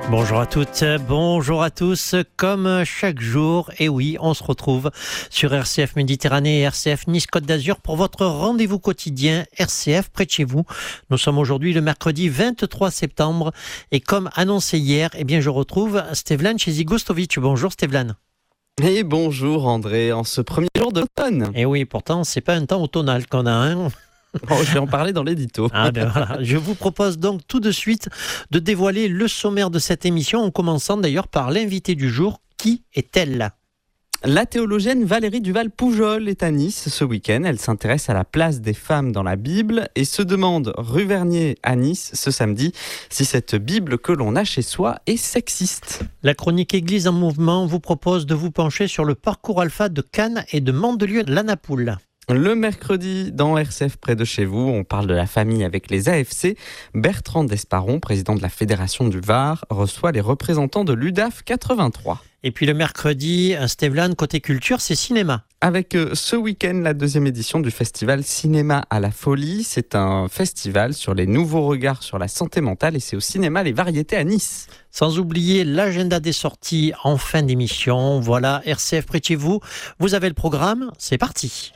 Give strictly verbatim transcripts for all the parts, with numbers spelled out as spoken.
Bonjour à toutes, bonjour à tous, comme chaque jour, et oui, on se retrouve sur R C F Méditerranée et R C F Nice Côte d'Azur pour votre rendez-vous quotidien R C F près de chez vous. Nous sommes aujourd'hui le mercredi vingt-trois septembre et comme annoncé hier, eh bien je retrouve Stevlan Chezigostovic. Bonjour Stevlan. Et bonjour André, en ce premier jour de l'automne. Et oui, pourtant c'est pas un temps automnal qu'on a, hein. Oh, je vais en parler dans l'édito. Ah ben voilà. Je vous propose donc tout de suite de dévoiler le sommaire de cette émission, en commençant d'ailleurs par l'invité du jour. Qui est-elle ? La théologienne Valérie Duval-Poujol est à Nice ce week-end. Elle s'intéresse à la place des femmes dans la Bible et se demande, rue Vernier à Nice ce samedi, si cette Bible que l'on a chez soi est sexiste. La chronique Église en mouvement vous propose de vous pencher sur le parcours alpha de Cannes et de Mandelieu-la-Napoule. Le mercredi, dans R C F près de chez vous, on parle de la famille avec les A F C. Bertrand Desparon, président de la Fédération du Var, reçoit les représentants de l'U D A F quatre-vingt-trois. Et puis le mercredi, Stevlan, côté culture, c'est cinéma. Avec euh, ce week-end, la deuxième édition du festival Cinéma à la Folie. C'est un festival sur les nouveaux regards sur la santé mentale et c'est au cinéma Les Variétés à Nice. Sans oublier l'agenda des sorties en fin d'émission. Voilà, R C F près de chez vous. Vous avez le programme, c'est parti.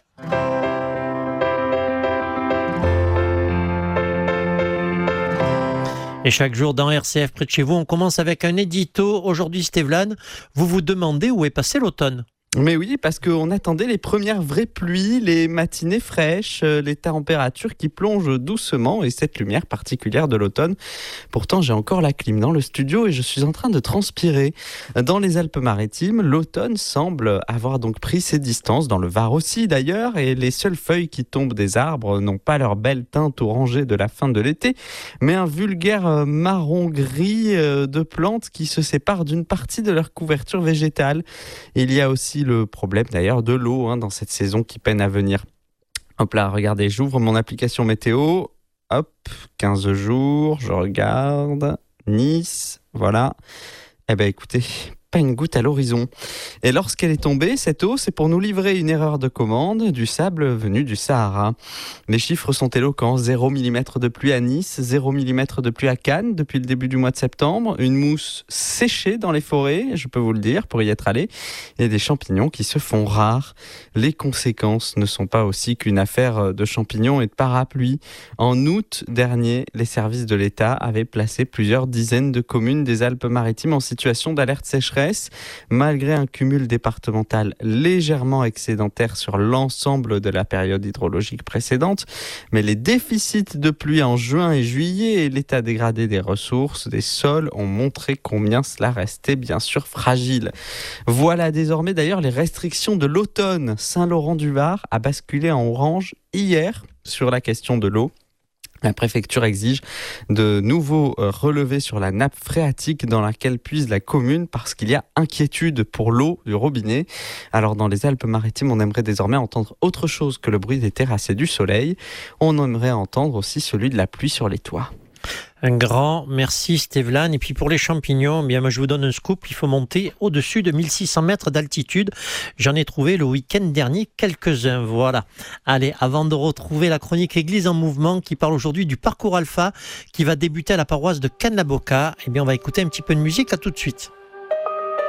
Et chaque jour dans R C F près de chez vous, on commence avec un édito. Aujourd'hui, Stevlan, vous vous demandez où est passé l'automne ? Mais oui, parce qu'on attendait les premières vraies pluies, les matinées fraîches, les températures qui plongent doucement et cette lumière particulière de l'automne. Pourtant, j'ai encore la clim dans le studio et je suis en train de transpirer. Dans les Alpes-Maritimes, l'automne semble avoir donc pris ses distances, dans le Var aussi d'ailleurs, et les seules feuilles qui tombent des arbres n'ont pas leur belle teinte orangée de la fin de l'été, mais un vulgaire marron-gris de plantes qui se séparent d'une partie de leur couverture végétale. Il y a aussi le problème d'ailleurs de l'eau hein, dans cette saison qui peine à venir. Hop là, regardez, j'ouvre mon application météo. Hop, quinze jours, je regarde. Nice, voilà. Eh bien écoutez, pas une goutte à l'horizon. Et lorsqu'elle est tombée, cette eau, c'est pour nous livrer une erreur de commande, du sable venu du Sahara. Les chiffres sont éloquents. zéro millimètre de pluie à Nice, zéro millimètre de pluie à Cannes depuis le début du mois de septembre. Une mousse séchée dans les forêts, je peux vous le dire, pour y être allé. Et des champignons qui se font rares. Les conséquences ne sont pas aussi qu'une affaire de champignons et de parapluies. En août dernier, les services de l'État avaient placé plusieurs dizaines de communes des Alpes-Maritimes en situation d'alerte sécheresse. Malgré un cumul départemental légèrement excédentaire sur l'ensemble de la période hydrologique précédente, mais les déficits de pluie en juin et juillet et l'état dégradé des ressources des sols ont montré combien cela restait bien sûr fragile. Voilà désormais d'ailleurs les restrictions de l'automne. Saint-Laurent-du-Var a basculé en orange hier sur la question de l'eau. La préfecture exige de nouveaux relevés sur la nappe phréatique dans laquelle puise la commune parce qu'il y a inquiétude pour l'eau du robinet. Alors dans les Alpes-Maritimes, on aimerait désormais entendre autre chose que le bruit des terrasses et du soleil. On aimerait entendre aussi celui de la pluie sur les toits. Un grand merci Stevlan. Et puis pour les champignons, eh bien moi je vous donne un scoop, il faut monter au-dessus de mille six cents mètres d'altitude. J'en ai trouvé le week-end dernier quelques-uns, voilà. Allez, avant de retrouver la chronique Église en mouvement qui parle aujourd'hui du parcours alpha qui va débuter à la paroisse de Cannes-la-Boca, eh bien on va écouter un petit peu de musique, à tout de suite.